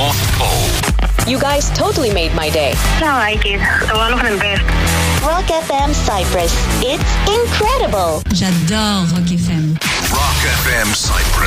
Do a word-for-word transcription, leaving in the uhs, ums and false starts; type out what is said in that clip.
North Pole. You guys totally made my day. I like it. One of the best. Rock F M Cyprus. It's incredible. J'adore Rock F M. Rock F M Cyprus.